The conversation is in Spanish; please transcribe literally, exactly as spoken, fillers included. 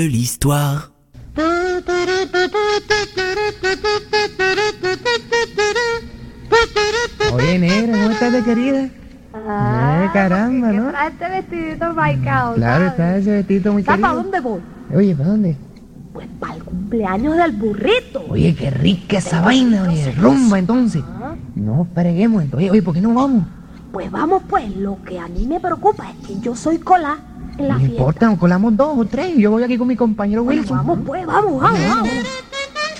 L'histoire. Oye, negra, ¿cómo estás de querida? Ah, Eh, caramba, ¿no? trae este vestidito marcado, Claro, ¿sabes? está ese vestido muy ¿Sabes para querido. dónde voy? Oye, ¿para dónde? Pues para el cumpleaños del burrito. Oye, qué rica esa vaina, oye, rumba entonces. Ah, No freguemos entonces. Oye, ¿por qué no vamos? Pues vamos pues, lo que a mí me preocupa es que yo soy cola en la No fiesta. importa, nos colamos dos o tres. Yo voy aquí con mi compañero Bueno, Wilson. vamos pues, vamos, vamos, vamos.